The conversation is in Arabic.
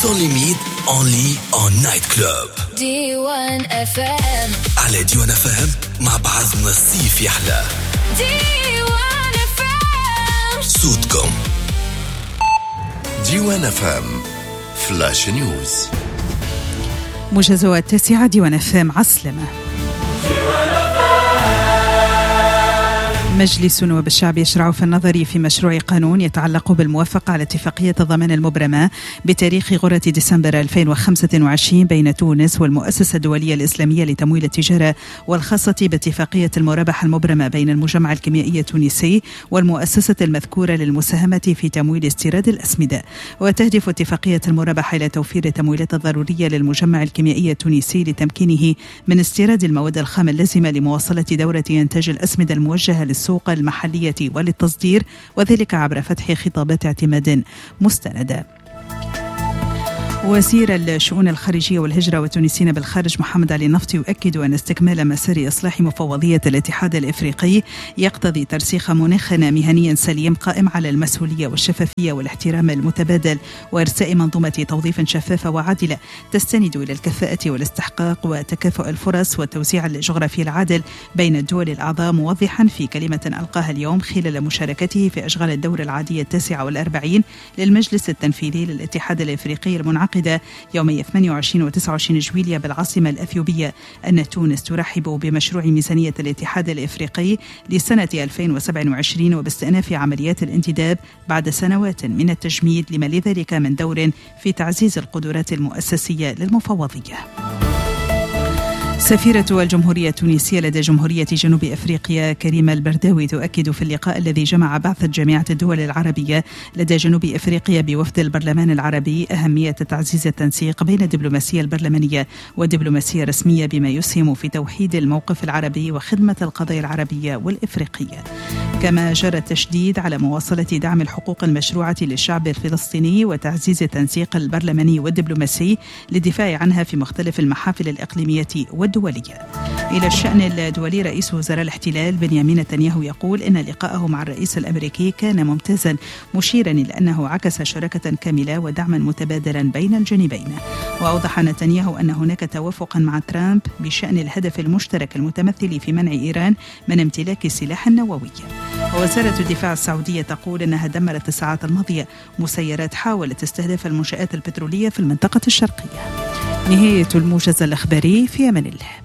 Sans limite, only on night club. D1 FM. على D1 FM مع بعضنا الصيف يحلى. D1 FM. صوتكم. D1 FM فلاش نيوز. موجز 9 D1 FM عسلمة. مجلس نواب الشعب يشرع في النظر في مشروع قانون يتعلق بالموافقة على اتفاقية الضمان المبرمة بتاريخ غرة ديسمبر 2025 بين تونس والمؤسسة الدولية الإسلامية لتمويل التجارة، والخاصة باتفاقية المرابحة المبرمة بين المجمع الكيميائي التونسي والمؤسسة المذكورة للمساهمة في تمويل استيراد الأسمدة. وتهدف اتفاقية المرابحة إلى توفير التمويلات الضرورية للمجمع الكيميائي التونسي لتمكينه من استيراد المواد الخام اللازمة لمواصلة دورة إنتاج الأسمدة الموجهة للسوق المحلية وللتصدير، وذلك عبر فتح خطابات اعتماد مستندة. وزير الشؤون الخارجية والهجرة والتونسيين بالخارج محمد علي نفطي يؤكد أن استكمال مسار إصلاح مفوضية الاتحاد الإفريقي يقتضي ترسيخ مناخ مهني سليم قائم على المسؤولية والشفافية والاحترام المتبادل، وإرساء منظومة توظيف شفافة وعادلة تستند إلى الكفاءة والاستحقاق وتكافؤ الفرص والتوزيع الجغرافي العادل بين الدول الأعضاء، موضحا في كلمة ألقاها اليوم خلال مشاركته في أشغال الدورة العادية 49 للمجلس التنفيذي للاتحاد الإفريقي المنعقد يومي 28 و29 جويلية بالعاصمة الأثيوبية أن تونس ترحب بمشروع ميزانية الاتحاد الإفريقي لسنة 2027 وباستئناف عمليات الانتداب بعد سنوات من التجميد، لما لذلك من دور في تعزيز القدرات المؤسسية للمفوضية. سفيرة الجمهورية التونسية لدى جمهورية جنوب أفريقيا كريمة البرداوي تؤكد في اللقاء الذي جمع بعثة جامعة الدول العربية لدى جنوب أفريقيا بوفد البرلمان العربي أهمية تعزيز التنسيق بين الدبلوماسية البرلمانية والدبلوماسية الرسمية بما يسهم في توحيد الموقف العربي وخدمة القضايا العربية والإفريقية. كما جرى التشديد على مواصلة دعم الحقوق المشروعة للشعب الفلسطيني وتعزيز التنسيق البرلماني والدبلوماسي للدفاع عنها في مختلف المحافل الإقليمية والدولية. إلى الشأن الدولي، رئيس وزراء الاحتلال بنيامين نتنياهو يقول إن لقاءه مع الرئيس الأمريكي كان ممتازا، مشيرا إلى أنه عكس شراكة كاملة ودعما متبادلا بين الجانبين. وأوضح نتنياهو أن هناك توافقا مع ترامب بشأن الهدف المشترك المتمثل في منع إيران من امتلاك السلاح النووي. ووزارة الدفاع السعودية تقول أنها دمرت الساعات الماضية مسيرات حاولت استهداف المنشآت البترولية في المنطقة الشرقية. نهاية الموجز الإخباري، في أمان الله.